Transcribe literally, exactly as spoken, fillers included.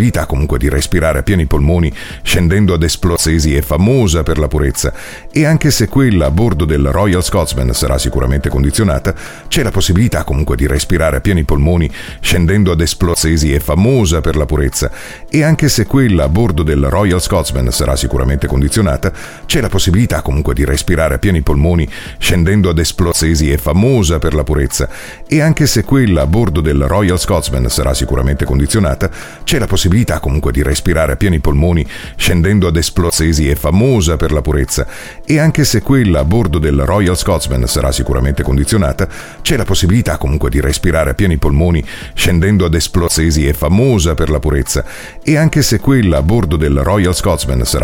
possibilità comunque di respirare a pieni polmoni scendendo ad esplosesi è famosa per la purezza, e anche se quella a bordo del Royal Scotsman sarà sicuramente condizionata, c'è la possibilità comunque di respirare a pieni polmoni scendendo ad esplosesi è famosa per la purezza, e anche se quella a bordo del Royal Scotsman sarà sicuramente condizionata, c'è la possibilità comunque di respirare a pieni polmoni scendendo ad esplosesi è famosa per la purezza, e anche se quella a bordo del Royal Scotsman sarà sicuramente condizionata, c'è la possibilità comunque di respirare a pieni polmoni scendendo ad esplosesi è famosa per la purezza, e anche se quella a bordo del Royal Scotsman sarà sicuramente condizionata, c'è la possibilità comunque di respirare a pieni polmoni scendendo ad esplosesi è famosa per la purezza, e anche se quella a bordo del Royal Scotsman sarà